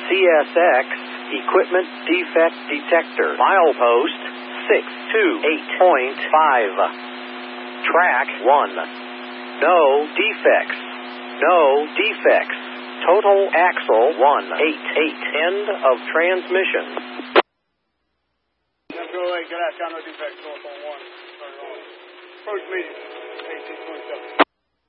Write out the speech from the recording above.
CSX Equipment Defect Detector. Milepost 628.5. Track 1. No defects. No defects. Total axle 188. End of transmission. Go away, get out, got no defects, north on 1. Approach medium, 1827.